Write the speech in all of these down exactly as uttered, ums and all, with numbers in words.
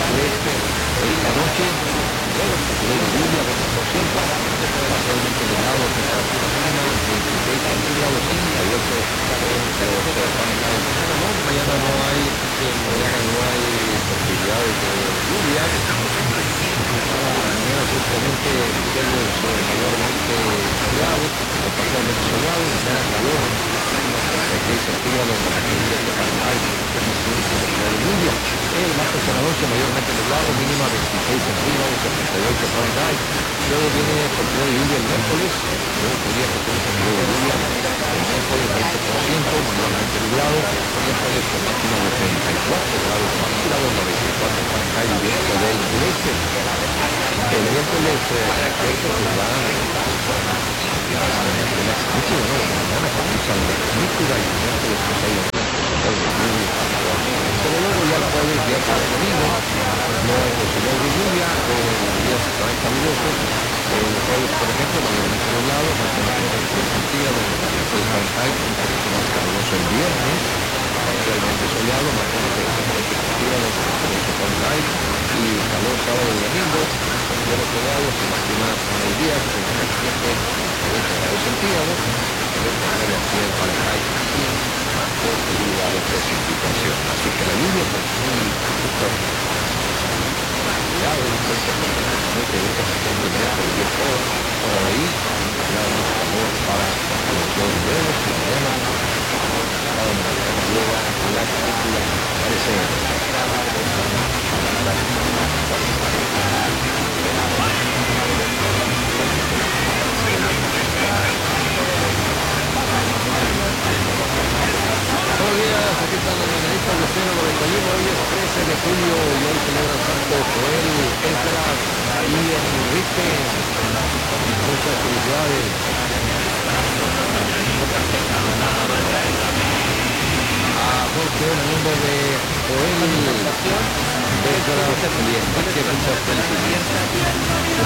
sureste. Esta noche, bueno, posibilidad de lluvia, veinte por ciento, parcialmente nublado, temperatura mínima, veintiséis centígrados, treinta y ocho grados Fahrenheit. Mañana no, mañana no hay, mañana no hay posibilidades de lluvia. Mañana simplemente cielos eh, mayormente soleados, o parcialmente soleados, mañana calor, treinta y seis centígrados, veintisiete Fahrenheit, posibilidad de lluvia. El martes en la noche mayormente nublado, mínima veintiséis centígrados, setenta y ocho Fahrenheit. Luego viene posibilidad de lluvia el miércoles, luego podría posible posibilidad de lluvia el miércoles veinte por ciento, mayormente nublado, miércoles con máxima de treinta y cuatro grados centígrados, noventa y cuatro Fahrenheit y viento del sureste. El miércoles eh, esto se va mucho de nuevo, mañana comienza la agrícola y el miércoles pues hay pero luego ya el jueves, viernes y domingo no hay posibilidad de lluvia, los días estarán calurosos. El jueves, por ejemplo, mayormente nublado, máxima treinta y tres centígrados, veintiséis Fahrenheit, un poquito más caluroso el viernes, parcialmente soleado, máxima treinta y ocho centígrados, veintiocho Fahrenheit, y calor sábado y domingo, cielos soleados y máximas en el día, treinta y siete, treinta grados centígrados, treinta cien Fahrenheit, sin posibilidad de precipitación. Así que la lluvia pues muy poquito ya de un veinte por ciento, muy de de miércoles y todo por ahí, ya más calor para los dos juegos y mañana para mañana llega la película parece buenos días, aquí están los mañanistas de cero noventa y uno, hoy es trece de julio y hoy celebran Santo Joel, Esdras y Enrique. Muchas felicidades. A Jorge, en el nombre de Joel, Esdras y Enrique, muchas felicidades.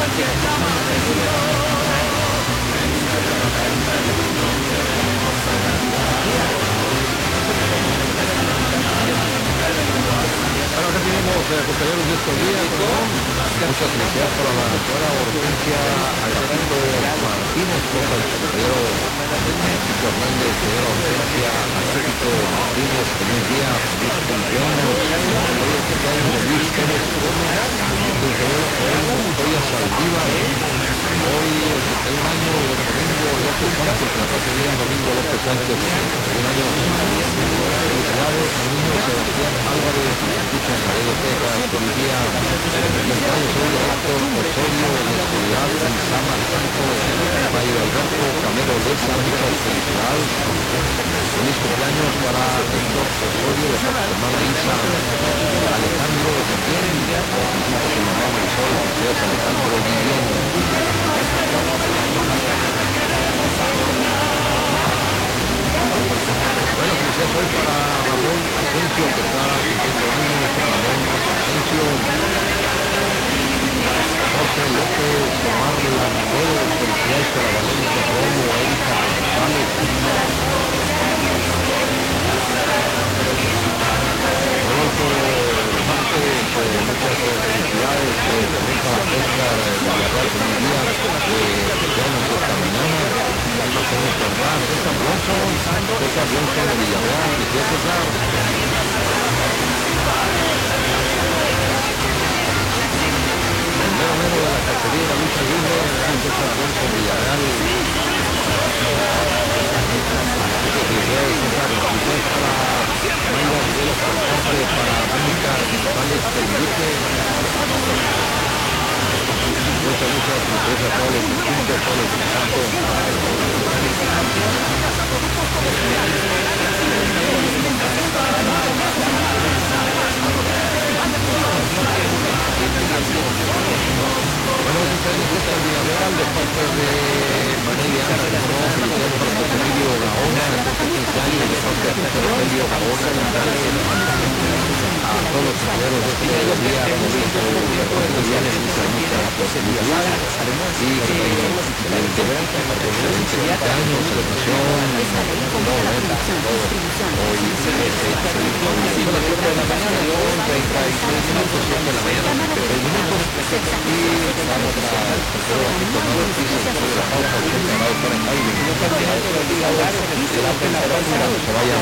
Bueno, acá tenemos eh, compañeros de estos días, ¿no? Muchas felicidades para la doctora Hortensia Agapito Martínez, esposa del compañero Francisco Hernández, señora Hortensia Agapito Martínez, feliz día, feliz cumpleaños. Hoy es cumpleaños de Luis Pérez Gómez, del señor Joel Montoya Saldívar. Hoy es un año de Domingo López Sánchez, que la pase bien Domingo López Sánchez, un año felicidades al niño Sebastián Álvarez, escucha en Laredo, Texas, feliz día, cumpleaños hoy de Héctor Osorio, de la Seguridad, Sama Santos, Mayo Alberto, Camilo Leza, muchas felicidades, feliz cumpleaños para Héctor Osorio, de su hermana Isa, Alejandro también, felicito a su mamá Marisol, felicidades Alejandro, bien. Bueno, felicidades hoy para Ramón Asensio, que está cumpliendo años, Ramón Asensio, Jorge López, Omar Landeros, felicidades para Valencia Romo, Erika González, Rodolfo Márquez, eh, muchas felicidades, eh, también para César Villarreal, feliz día, eh, cumpleaños esta mañana. Almacenes Bernal, César Blanco, César Blanco de Villarreal, felicidades César. El mero mero de la cacería de la lucha libre, César Blanco de Villarreal. Felicidades César, felicidades para Mayra Rivera Cantante, para Mónica González Felipe. Muchas, muchas felicidades a todos los distintos, a todos los sindicatos. Bueno, eso está en César Villarreal, de parte de Manelia Ana, no, felicidades para José Emilio Gaona, entonces quince años, de parte de José Emilio Gaona, a todos los compañeros de este día, Rodolfo, que viene, muchas, muchas felicidades, y que la integrante de treinta años, celebración, no, hoy, son las siete de la mañana, yo treinta y tres minutos, siete de la mañana, treinta y tres minutos. Y vamos a hacer un tornado de piso después de la pausa, ochenta grados Fahrenheit, veintiuno Fahrenheit. Será temperatura que se vaya.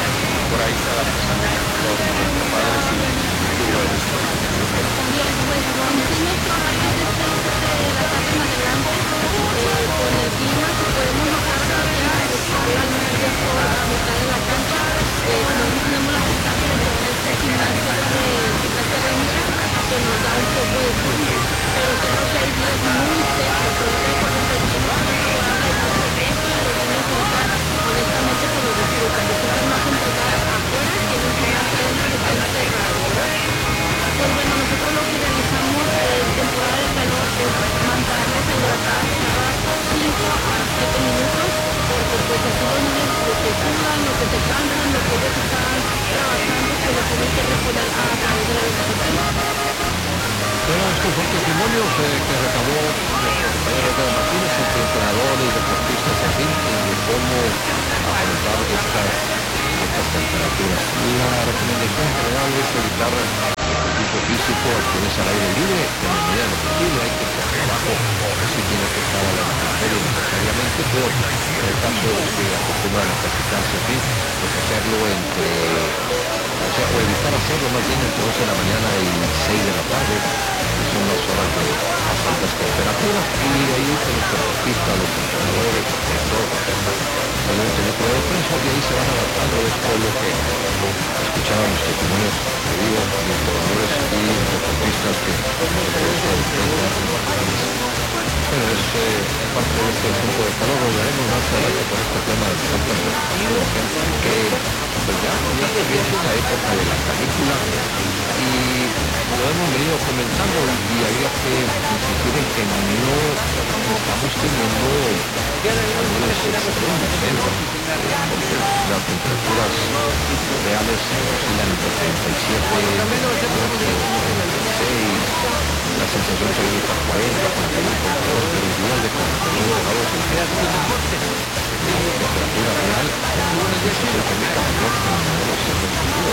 Por ahí está la persona, los padres y estos son testimonios eh, que recabó nuestro compañero Pedro Martínez, entre entrenadores, deportistas, en fin, de cómo afrontar estas, estas temperaturas. La recomendación general es evitar ejercicio físico, actividades al aire libre, en la medida de lo posible. Hay que estar trabajo, si tiene que estar a la intemperie necesariamente, pero en el caso de los que acostumbran a practicarse, en fin, pues hacerlo entre, o sea, o evitar hacerlo más bien entre doce de la mañana y seis de la tarde, que son las horas de más altas temperaturas, y ahí con los deportistas, los entrenadores, el director, el técnico de prensa, y ahí se van adaptando. Esto es lo que escuchábamos testimonios, te digo, de entrenadores y deportistas que bueno, es eh, parte de este asunto de calor. Lo veremos más adelante con este tema de tantas temperaturas, que pues ya, ya se viene esta época de la canícula y lo hemos venido comentando, y había que insistir en que no estamos teniendo algunos extremos, porque las temperaturas reales oscilan entre treinta y siete, seis, la sensación térmica cuarenta, cuarenta y uno, cuarenta y dos, pero el día de cuarenta y nueve grados centígrados, la temperatura real, la sensación térmica menor que en los Estados Unidos.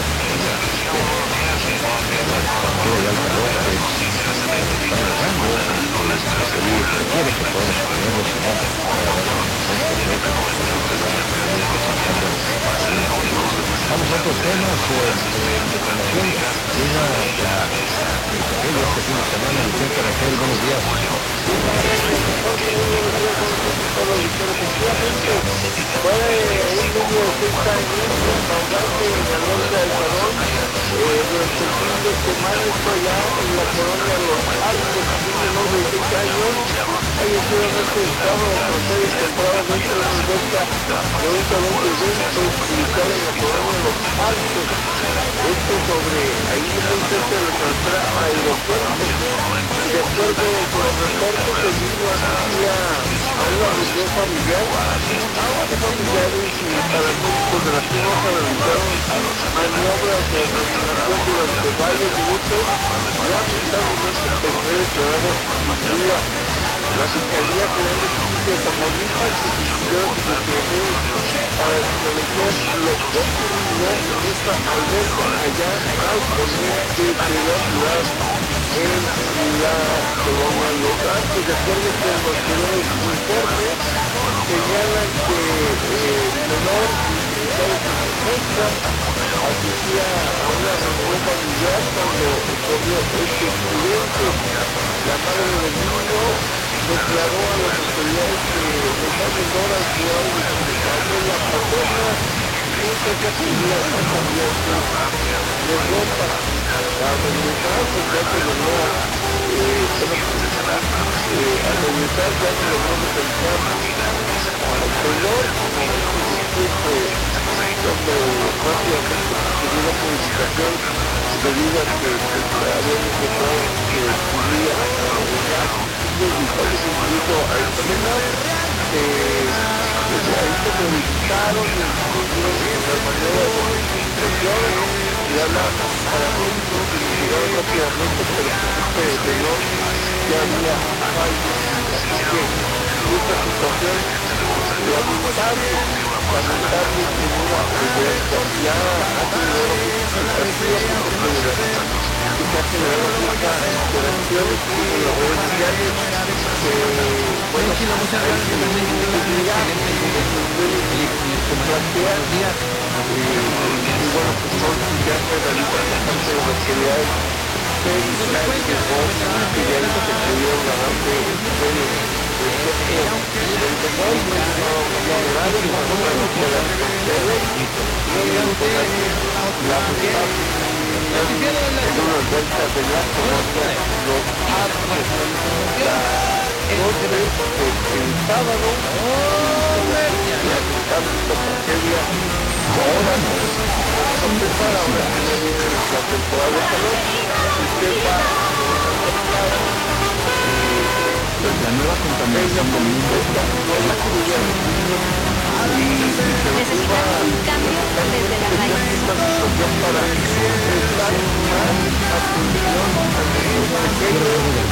La temperatura ya al calor es está en el rango que se requiere que todos los ponernos, si no, para ver la vamos a otros temas eh, de información. Una, la, el pequeño este fin de semana, Vicente Raquel, buenos días. Fue un niño de seis años, restaurante en la Norte del Salón, durante el fin de semana, esto allá en la colonia Los Altos, un menor de seis años, falleció en este estado de conocer y temporada dentro de una alberca de un salón de eventos ubicado en la colonia Los Altos. Esto sobre ahí muy cerca de la carretera Aeropuerto. Y de acuerdo con los reportes, el niño asistía a una reunión familiar. Los familiares y paramédicos de la Cruz Roja realizaron maniobras de reanimación durante varios minutos. Lamentablemente el primer declarado sin vida. La Fiscalía General de Justicia de Tamaulipas decidió investigaciones para establecer lo ocurrido en esta alberca allá al poniente de la ciudad en la colonia Los Altos. De acuerdo con los primeros informes, señalan que eh, el menor indicado que se encuentra asistía a una reunión familiar cuando ocurrió este incidente. La madre del niño declaró a las autoridades que esta menor actual de la paterna nunca se atendía a cambiar de ropa. La autoridad ya se logró al regresar ya se logró localizar al menor donde rápidamente procedió la modificación debido a que habían encontrado que cubría incluso a esta menor. Desde ahí se modificaron y incluyeron las maneras de modificación y a la paramédicos que llegaron rápidamente, pero este menor ya había fallecido. Así que esta situación lamentable, lamentable en una alberca ya ha generado expectativas y se ha generado mucha interacción en las redes sociales. Bueno, hay posibilidad se plantea y bueno, pues no ya se realizan bastante las actividades periodísticas o actividades que se pudieron ganar de el sábado ahora no prepara ahora la temporada de calor usted va la nueva contaminación del mundo necesitan un cambio desde la raíz. para prestar más atención a los pequeños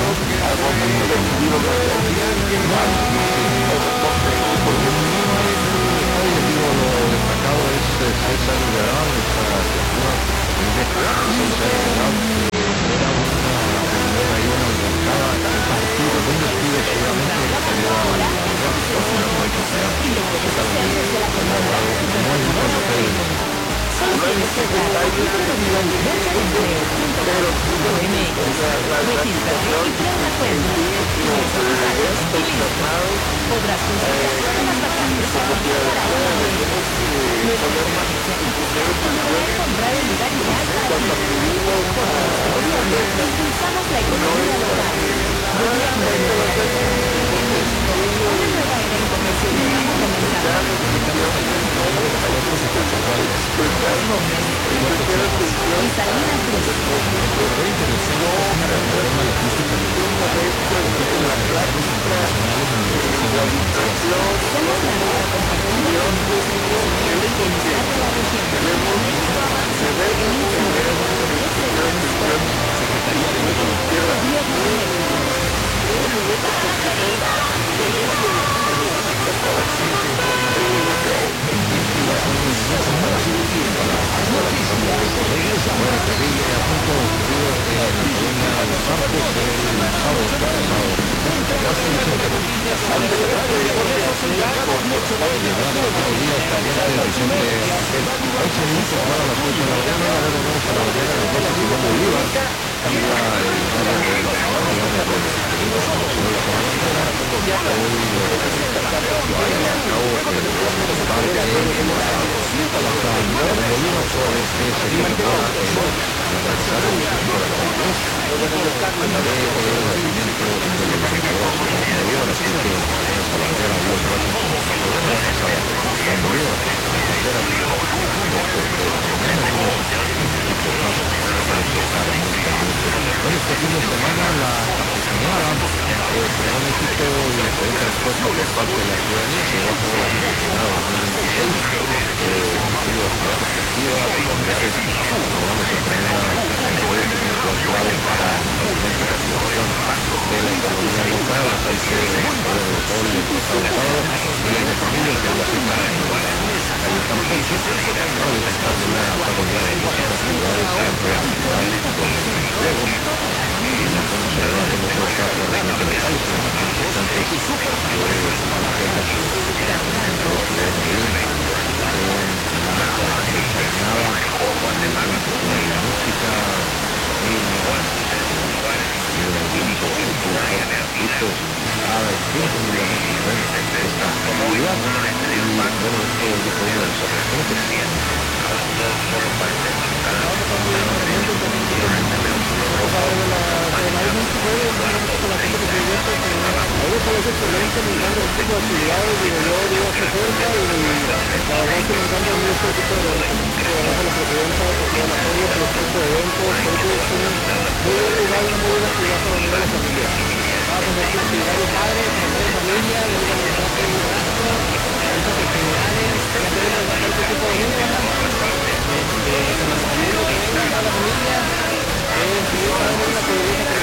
información en sí, los eventos internados, Podrás consultar todas las vacantes como que para ahora una debemos eh, poner más dinero en poder comprar el lugar ideal para cuando ti. acudimos Por a nuestro gobierno, impulsamos la economía local. Gobierno de Nueva Generación. Una nueva era internacional ha comenzado. Y Salinas Cruz. Somos la nueva compañía de el bienestar de la región. México avanza. El mismo este transforma. Gobierno de México. familia, eh, si yo estaba en una